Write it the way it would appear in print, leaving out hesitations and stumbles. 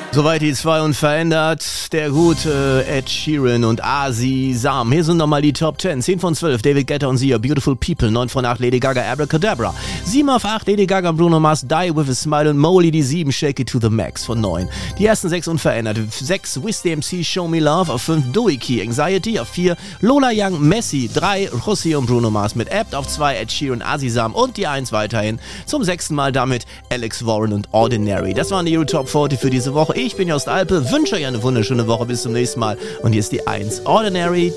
Soweit die 2 unverändert. Der gute Ed Sheeran und Asi Sam. Hier sind nochmal die Top 10. 10 von 12, David Guetta und Sia, Beautiful People. 9 von 8, Lady Gaga, Abracadabra. 7 auf 8, Lady Gaga und Bruno Mars, Die With A Smile und Molly. Die 7, Shake It To The Max von 9. Die ersten 6 unverändert. 6, Wiz DMC, Show Me Love. Auf 5, Dewey Key, Anxiety. Auf 4, Lola Young, Messi. 3, Rossi und Bruno Mars mit Apt. Auf 2, Ed Sheeran, Asi Sam. Und die 1 weiterhin zum 6. Mal damit Alex Warren und Ordinary. Das waren die Euro Top 40 für diese Woche. Ich bin Jost Alpe, wünsche euch eine wunderschöne Woche. Bis zum nächsten Mal. Und hier ist die 1, Ordinary.